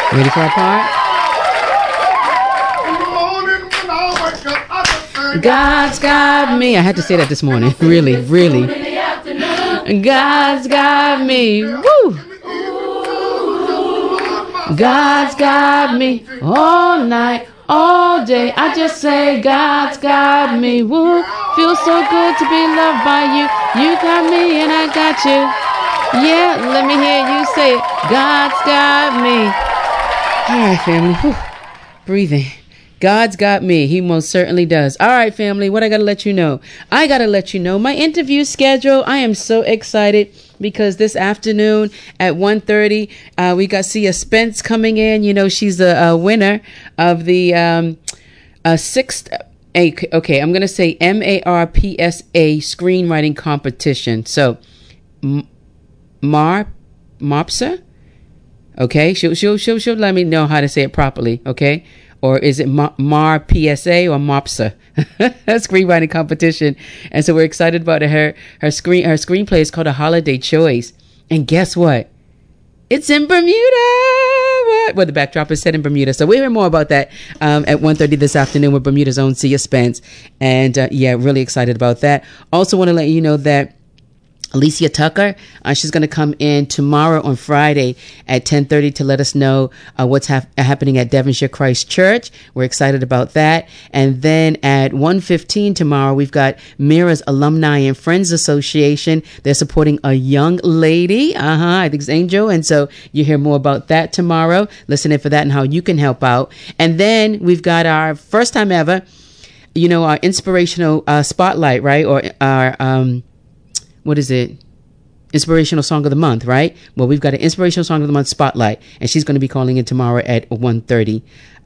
Ready for our part? God's got me. I had to say that this morning. Really, really. God's got me. Woo! God's got me all night, all day. I just say God's got me. Woo! Feels so good to be loved by you. You got me and I got you. Yeah, let me hear you say it. God's got me. All right, family. Whew. Breathing. God's got me. He most certainly does. All right, family. What I got to let you know? I got to let you know my interview schedule. I am so excited because this afternoon at 1:30, we got Sia Spence coming in. You know, she's the winner of the sixth. Okay, I'm going to say MARPSA screenwriting competition. So, MARPSA? Okay, she'll let me know how to say it properly. Okay. Or is it MAR PSA or MOPSA? Screenwriting competition. And so we're excited about her screenplay is called A Holiday Choice. And guess what? It's in Bermuda. What? Well, the backdrop is set in Bermuda. So we'll hear more about that at 1:30 this afternoon with Bermuda's own Sia Spence. And really excited about that. Also want to let you know that Alicia Tucker, she's going to come in tomorrow on Friday at 10:30 to let us know what's happening at Devonshire Christ Church. We're excited about that. And then at 1:15 tomorrow, we've got Mira's Alumni and Friends Association. They're supporting a young lady. I think it's Angel. And so you hear more about that tomorrow. Listen in for that and how you can help out. And then we've got our first time ever, our inspirational spotlight, right? Or our, what is it? Inspirational Song of the Month, right? Well, we've got an Inspirational Song of the Month spotlight, and she's going to be calling in tomorrow at 1:30.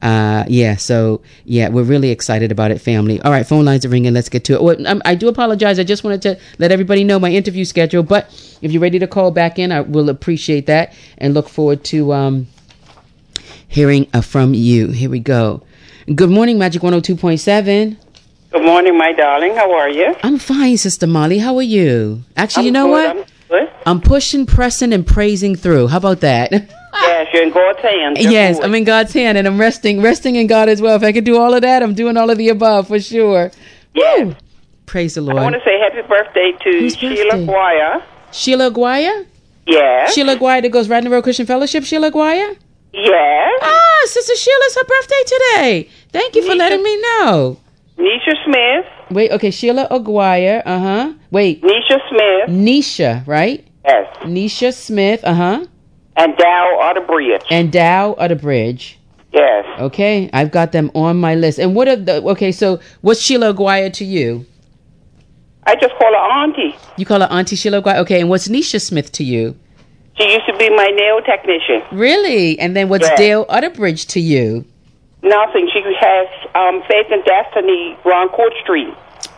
We're really excited about it, family. All right, phone lines are ringing. Let's get to it. Well, I do apologize. I just wanted to let everybody know my interview schedule, but if you're ready to call back in, I will appreciate that and look forward to hearing from you. Here we go. Good morning, Magic 102.7. Good morning, my darling. How are you? I'm fine, Sister Molly. How are you? Actually, you know what? I'm good. I'm pushing, pressing, and praising through. How about that? Yes, you're in God's hand. Yes, I'm in God's hand, and I'm resting in God as well. If I could do all of that, I'm doing all of the above for sure. Yes. Woo. Praise the Lord. I want to say happy birthday to Whose Sheila birthday? Guaya. Sheila Guaya? Yes. Sheila Guaya that goes right in the Road Christian Fellowship, Sheila Guaya? Yes. Sister Sheila, it's her birthday today. Thank you for letting me know. Nisha Smith. Wait, okay, Sheila Aguirre, Wait. Nisha Smith. Nisha, right? Yes. Nisha Smith, And Dow Otterbridge. And Dow Otterbridge. Yes. Okay, I've got them on my list. And so what's Sheila Aguirre to you? I just call her Auntie. You call her Auntie Sheila Aguirre? Okay, and what's Nisha Smith to you? She used to be my nail technician. Really? And then what's Dale Otterbridge to you? Nothing. She has Faith and Destiny on Court Street.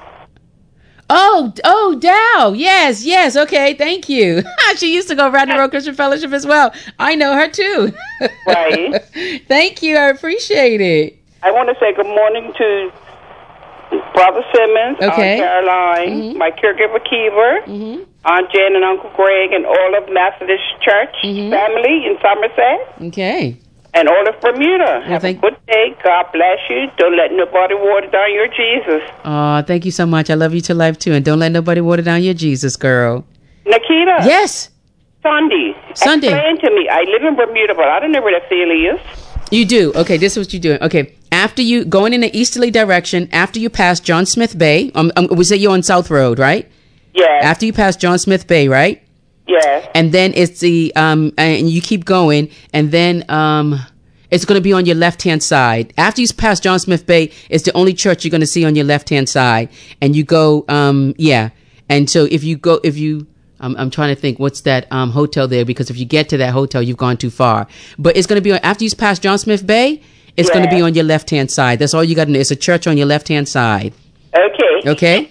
Oh, Dow. Yes. Okay, thank you. She used to go around the Road Christian Fellowship as well. I know her too. Right. Thank you. I appreciate it. I want to say good morning to Brother Simmons, okay. Aunt Caroline, my caregiver Kiva, Aunt Jen and Uncle Greg, and all of Methodist Church family in Somerset. Okay. And all of Bermuda. Have a good day. God bless you. Don't let nobody water down your Jesus. Oh, thank you so much. I love you to life, too. And don't let nobody water down your Jesus, girl. Nikita. Yes. Sunday. Explain to me. I live in Bermuda, but I don't know where the Philly is. You do. Okay, this is what you're doing. Okay, after you, going in the easterly direction, after you pass John Smith Bay, we say you're on South Road, right? Yes. After you pass John Smith Bay, right? Yes. And then it's and you keep going, and then it's going to be on your left-hand side. After you pass John Smith Bay, it's the only church you're going to see on your left-hand side. And you go, And so I'm trying to think what's that hotel there, because if you get to that hotel, you've gone too far. But it's going to be after you pass John Smith Bay, it's going to be on your left-hand side. That's all you got to know. It's a church on your left-hand side. Okay. Okay?